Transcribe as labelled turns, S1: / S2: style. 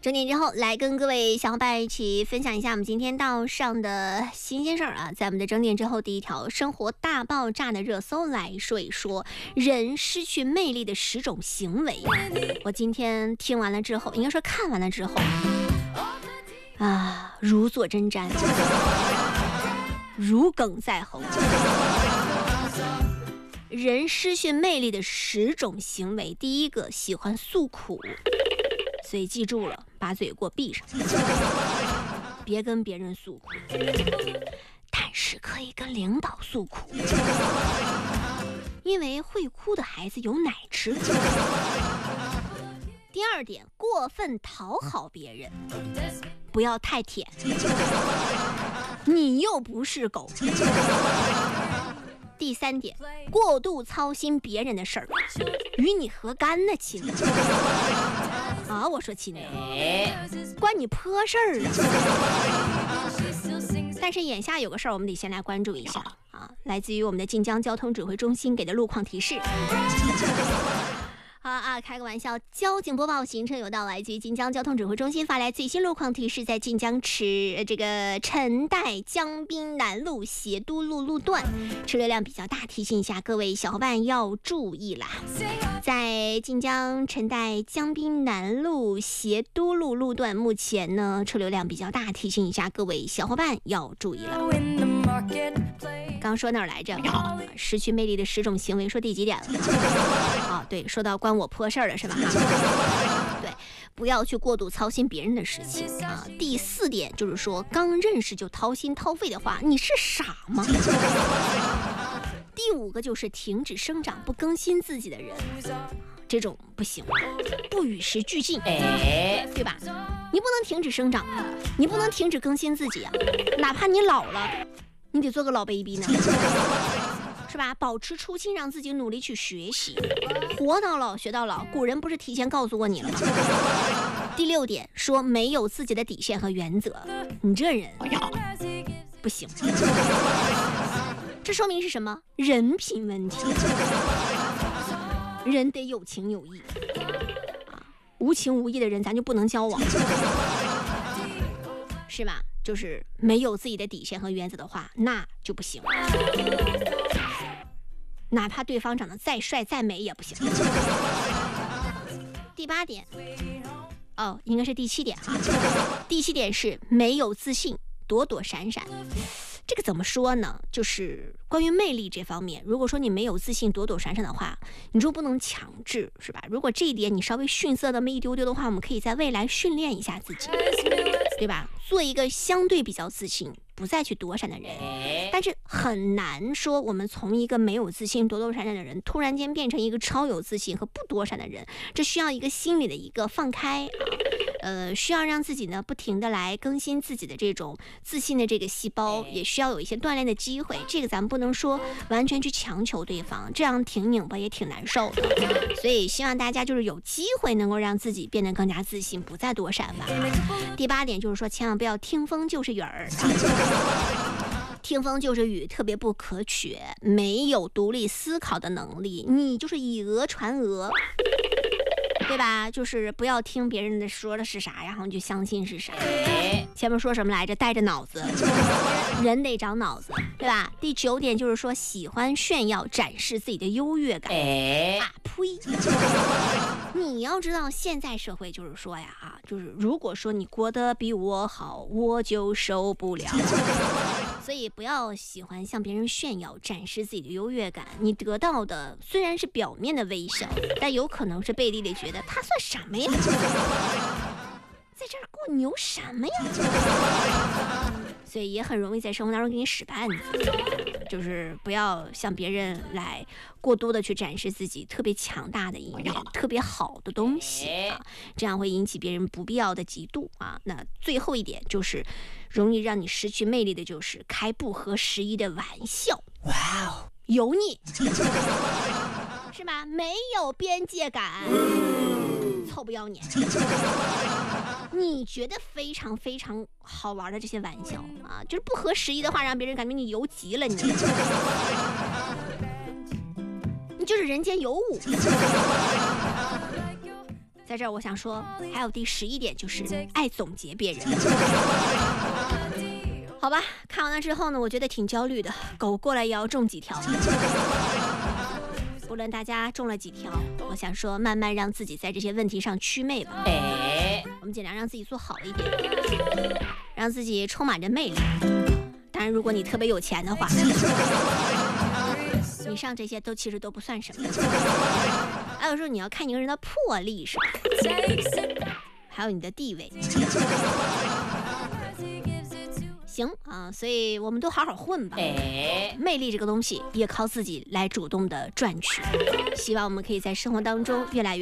S1: 整点之后，来跟各位小伙伴一起分享一下我们今天到上的新鲜事儿啊！在我们的整点之后，第一条生活大爆炸的热搜来说一说人失去魅力的10种行为。我今天听完了之后，应该说看完了之后啊，如坐针毡，如鲠在喉。人失去魅力的10种行为，第一个，喜欢诉苦。所以记住了，把嘴给我闭上，别跟别人诉苦，但是可以跟领导诉苦，因为会哭的孩子有奶吃。第二点，过分讨好别人，不要太舔，你又不是狗。第三点，过度操心别人的事儿，与你何干呢，亲？啊，我说亲，关你破事儿啊！但是眼下有个事儿，我们得先来关注一下啊，来自于我们的晋江交通指挥中心给的路况提示。开个玩笑，交警播报行车有道，来自于晋江交通指挥中心发来最新路况提示，在晋江陈代江滨南路协都路路段车流量比较大，提醒一下各位小伙伴要注意啦。在晋江陈代江滨南路协都路路段，目前呢车流量比较大，提醒一下各位小伙伴要注意了。刚说哪儿来着？失去魅力的10种行为，说第几点了？对，说到关我破事儿了是吧？对，不要去过度操心别人的事情啊。第4点就是说，刚认识就掏心掏肺的话，你是傻吗？第5个就是停止生长不更新自己的人，这种不行，不与时俱进，对吧？你不能停止生长，你不能停止更新自己啊，哪怕你老了，你得做个老 baby 呢。是吧？保持初心，让自己努力去学习，活到老学到老。古人不是提前告诉过你了吗？第6点说没有自己的底线和原则，你这人不行。这说明是什么？人品问题。人得有情有义啊，无情无义的人咱就不能交往，是吧？就是没有自己的底线和原则的话，那就不行。哪怕对方长得再帅再美也不行。第8点，应该是第7点哈。第7点是没有自信，躲躲闪闪。这个怎么说呢？就是关于魅力这方面，如果说你没有自信，躲躲闪闪的话，你就不能强制，是吧？如果这一点你稍微逊色那么一丢丢的话，我们可以在未来训练一下自己，对吧？做一个相对比较自信，不再去躲闪的人。但是很难说我们从一个没有自信躲躲闪闪的人突然间变成一个超有自信和不躲闪的人，这需要一个心理的一个放开需要让自己呢不停的来更新自己的这种自信的这个细胞，也需要有一些锻炼的机会。这个咱们不能说完全去强求对方，这样挺拧巴也挺难受的。所以希望大家就是有机会能够让自己变得更加自信，不再躲闪吧。第8点就是说，千万不要听风就是雨儿。听风就是雨，特别不可取，没有独立思考的能力，你就是以讹传讹，对吧？就是不要听别人的说的是啥，然后你就相信是啥。前面说什么来着？带着脑子，人得长脑子，对吧？第9点就是说，喜欢炫耀展示自己的优越感。呸！你要知道，现在社会就是说呀，就是如果说你过得比我好，我就受不了。所以不要喜欢向别人炫耀，展示自己的优越感。你得到的虽然是表面的微笑，但有可能是背地里觉得他算什么呀？在这儿给我牛什么呀？所以也很容易在生活当中给你使绊子。就是不要向别人来过多的去展示自己特别强大的一面，特别好的东西啊，这样会引起别人不必要的嫉妒啊。那最后一点就是容易让你失去魅力的，就是开不合时宜的玩笑。哇哦，油腻是吧？没有边界感，臭不要脸。你觉得非常非常好玩的这些玩笑啊，就是不合时宜的话，让别人感觉你油极了，你就是人间尤物。 在这儿我想说，还有第11点就是爱总结别人。好吧，看完了之后呢，我觉得挺焦虑的，狗过来也要中几条。不论大家中了几条，我想说慢慢让自己在这些问题上祛魅吧。我们尽量让自己做好一点，让自己充满着魅力。当然如果你特别有钱的话，以上这些其实都不算什么。还有时候你要看一个人的魄力，是吧？还有你的地位。行啊，所以我们都好好混吧。魅力这个东西也靠自己来主动的赚取。希望我们可以在生活当中越来越